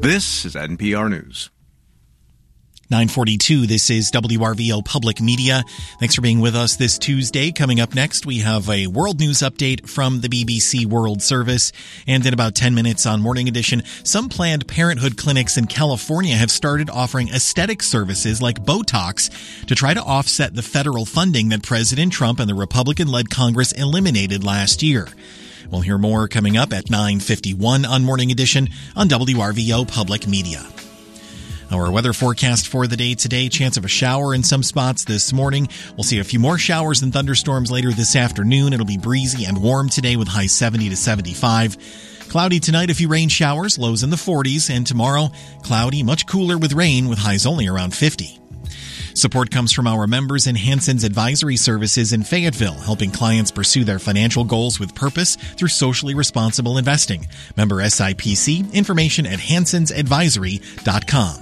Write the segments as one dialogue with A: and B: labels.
A: This is NPR News.
B: 9:42, this is WRVO Public Media. Thanks for being with us this Tuesday. Coming up next, we have a world news update from the BBC World Service. And in about 10 minutes on Morning Edition, some Planned Parenthood clinics in California have started offering aesthetic services like Botox to try to offset the federal funding that President Trump and the Republican-led Congress eliminated last year. We'll hear more coming up at 9:51 on Morning Edition on WRVO Public Media. Our weather forecast for the day today, chance of a shower in some spots this morning. We'll see a few more showers and thunderstorms later this afternoon. It'll be breezy and warm today with highs 70 to 75. Cloudy tonight, a few rain showers, lows in the 40s. And tomorrow, cloudy, much cooler with rain with highs only around 50. Support comes from our members in Hanson's Advisory Services in Fayetteville, helping clients pursue their financial goals with purpose through socially responsible investing. Member SIPC, information at hansonsadvisory.com.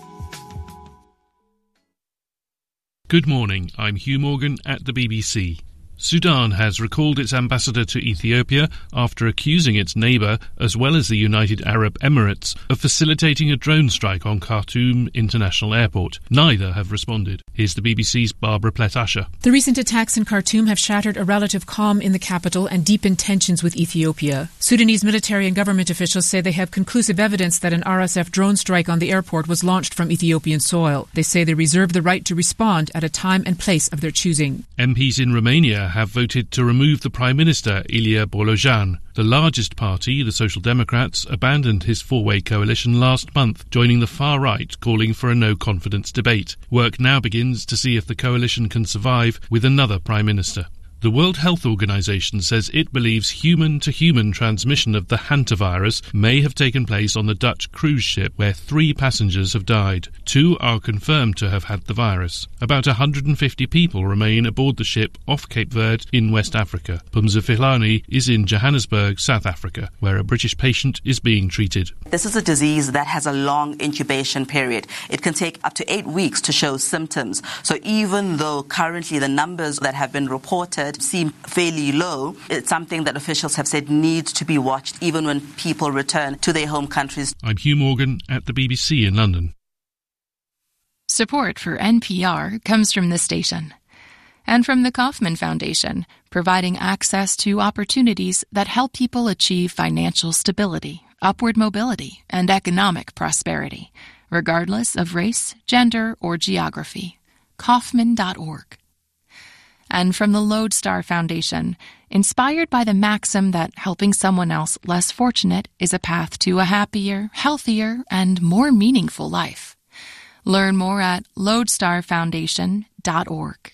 C: Good morning, I'm Hugh Morgan at the BBC. Sudan has recalled its ambassador to Ethiopia after accusing its neighbour, as well as the United Arab Emirates, of facilitating a drone strike on Khartoum International Airport. Neither have responded. Here's the BBC's Barbara Plett-Usher.
D: The recent attacks in Khartoum have shattered a relative calm in the capital and deepened tensions with Ethiopia. Sudanese military and government officials say they have conclusive evidence that an RSF drone strike on the airport was launched from Ethiopian soil. They say they reserve the right to respond at a time and place of their choosing.
C: MPs in Romania have voted to remove the Prime Minister, Ilie Bolojan. The largest party, the Social Democrats, abandoned his four-way coalition last month, joining the far right, calling for a no-confidence debate. Work now begins to see if the coalition can survive with another Prime Minister. The World Health Organization says it believes human-to-human transmission of the hantavirus may have taken place on the Dutch cruise ship where 3 passengers have died. 2 are confirmed to have had the virus. About 150 people remain aboard the ship off Cape Verde in West Africa. Pumza Filani is in Johannesburg, South Africa, where a British patient is being treated.
E: This is a disease that has a long incubation period. It can take up to 8 weeks to show symptoms. So even though currently the numbers that have been reported seem fairly low, it's something that officials have said needs to be watched even when people return to their home countries.
C: I'm Hugh Morgan at the BBC in London.
F: Support for NPR comes from this station and from the Kauffman Foundation, providing access to opportunities that help people achieve financial stability, upward mobility, and economic prosperity, regardless of race, gender, or geography. Kauffman.org. And from the Lodestar Foundation, inspired by the maxim that helping someone else less fortunate is a path to a happier, healthier, and more meaningful life. Learn more at lodestarfoundation.org.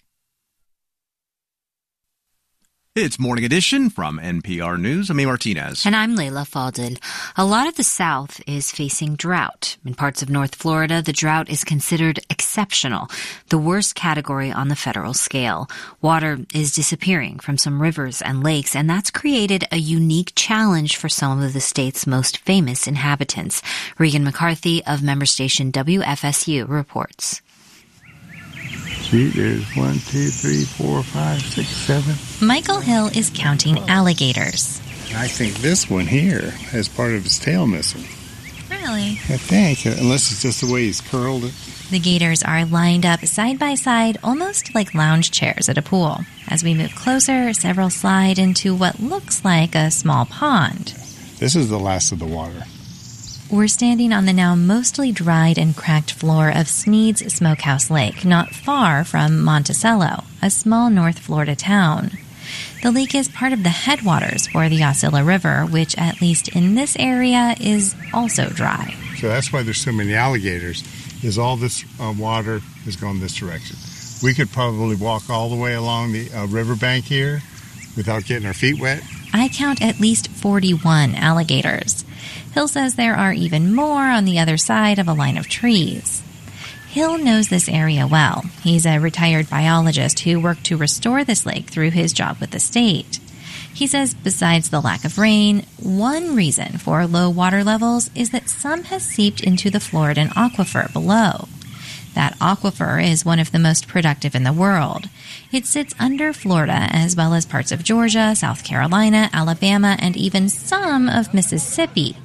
A: It's Morning Edition from NPR News. I'm A. Martinez.
G: And I'm Layla Fadel. A lot of the South is facing drought. In parts of North Florida, the drought is considered exceptional, the worst category on the federal scale. Water is disappearing from some rivers and lakes, and that's created a unique challenge for some of the state's most famous inhabitants. Regan McCarthy of member station WFSU reports.
H: See, there's 1, 2, 3, 4, 5, 6, 7.
G: Michael Hill is counting alligators.
H: I think this one here has part of his tail missing.
G: Really?
H: I think, unless it's just the way he's curled it.
G: The gators are lined up side by side, almost like lounge chairs at a pool. As we move closer, several slide into what looks like a small pond.
H: This is the last of the water.
G: We're standing on the now mostly dried and cracked floor of Sneed's Smokehouse Lake, not far from Monticello, a small North Florida town. The lake is part of the headwaters for the Osceola River, which, at least in this area, is also dry.
H: So that's why there's so many alligators, is all this water has gone this direction. We could probably walk all the way along the riverbank here without getting our feet wet.
G: I count at least 41 alligators. Hill says there are even more on the other side of a line of trees. Hill knows this area well. He's a retired biologist who worked to restore this lake through his job with the state. He says besides the lack of rain, one reason for low water levels is that some has seeped into the Floridan aquifer below. That aquifer is one of the most productive in the world. It sits under Florida as well as parts of Georgia, South Carolina, Alabama, and even some of Mississippi.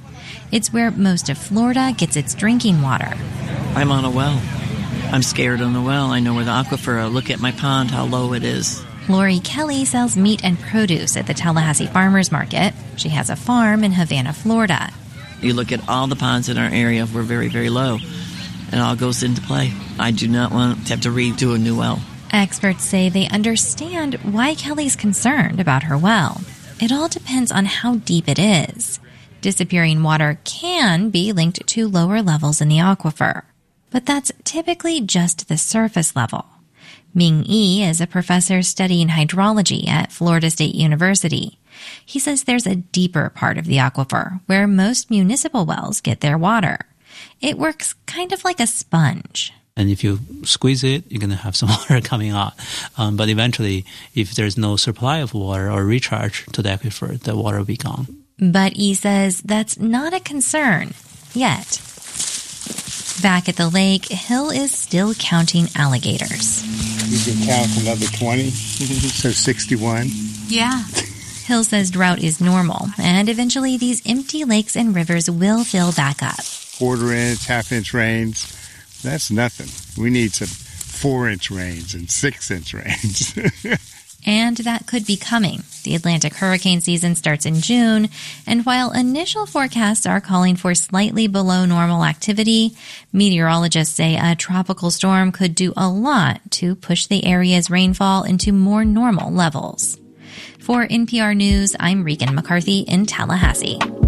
G: It's where most of Florida gets its drinking water.
I: I'm on a well. I'm scared on the well. I know where the aquifer. I look at my pond, how low it is.
G: Lori Kelly sells meat and produce at the Tallahassee Farmers Market. She has a farm in Havana, Florida.
I: You look at all the ponds in our area, we're very, very low. It all goes into play. I do not want to have to redo a new well.
G: Experts say they understand why Kelly's concerned about her well. It all depends on how deep it is. Disappearing water can be linked to lower levels in the aquifer, but that's typically just the surface level. Ming Yi is a professor studying hydrology at Florida State University. He says there's a deeper part of the aquifer where most municipal wells get their water. It works kind of like a sponge.
J: And if you squeeze it, you're going to have some water coming out. But eventually, if there's no supply of water or recharge to the aquifer, the water will be gone.
G: But Yi says that's not a concern yet. Back at the lake, Hill is still counting alligators.
H: You can count another 20, so 61.
G: Yeah. Hill says drought is normal, and eventually these empty lakes and rivers will fill back up.
H: Quarter-inch, half-inch rains, that's nothing. We need some 4-inch rains and 6-inch rains.
G: And that could be coming. The Atlantic hurricane season starts in June, and while initial forecasts are calling for slightly below normal activity, meteorologists say a tropical storm could do a lot to push the area's rainfall into more normal levels. For NPR News, I'm Regan McCarthy in Tallahassee.